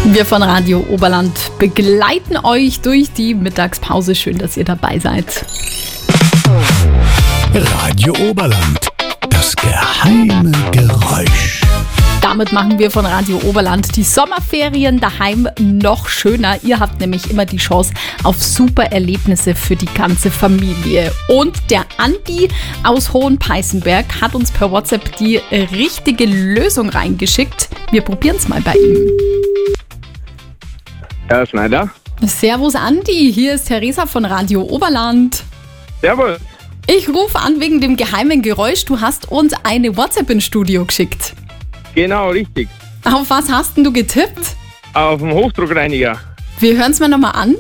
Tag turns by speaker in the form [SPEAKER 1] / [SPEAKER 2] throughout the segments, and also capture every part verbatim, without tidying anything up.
[SPEAKER 1] Wir von Radio Oberland begleiten euch durch die Mittagspause. Schön, dass ihr dabei seid.
[SPEAKER 2] Radio Oberland, das geheime Geräusch.
[SPEAKER 1] Damit machen wir von Radio Oberland die Sommerferien daheim noch schöner. Ihr habt nämlich immer die Chance auf super Erlebnisse für die ganze Familie. Und der Andi aus Hohenpeißenberg hat uns per WhatsApp die richtige Lösung reingeschickt. Wir probieren es mal bei ihm.
[SPEAKER 3] Herr Schneider.
[SPEAKER 1] Servus Andi, hier ist Theresa von Radio Oberland.
[SPEAKER 3] Servus.
[SPEAKER 1] Ich rufe an wegen dem geheimen Geräusch. Du hast uns eine WhatsApp ins Studio geschickt.
[SPEAKER 3] Genau, richtig.
[SPEAKER 1] Auf was hast denn du getippt?
[SPEAKER 3] Auf dem Hochdruckreiniger.
[SPEAKER 1] Wir hören es mal nochmal an.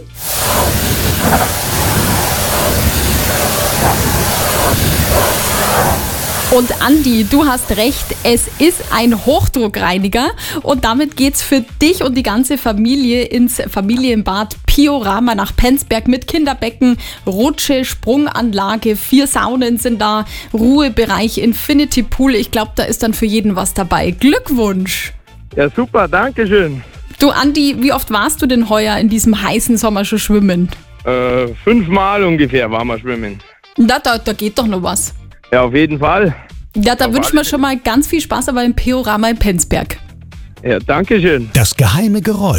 [SPEAKER 1] Und Andi, du hast recht, es ist ein Hochdruckreiniger und damit geht's für dich und die ganze Familie ins Familienbad Piorama nach Penzberg mit Kinderbecken, Rutsche, Sprunganlage, vier Saunen sind da, Ruhebereich, Infinity Pool. Ich glaube, da ist dann für jeden was dabei. Glückwunsch!
[SPEAKER 3] Ja, super, danke schön.
[SPEAKER 1] Du Andi, wie oft warst du denn heuer in diesem heißen Sommer schon schwimmen?
[SPEAKER 3] Äh, fünfmal ungefähr waren wir schwimmen.
[SPEAKER 1] Na, da, da geht doch noch was.
[SPEAKER 3] Ja, auf jeden Fall.
[SPEAKER 1] Ja, da wünschen wir schon mal ganz viel Spaß aber im Piorama in Penzberg.
[SPEAKER 3] Ja, danke schön.
[SPEAKER 2] Das geheime Geräusch.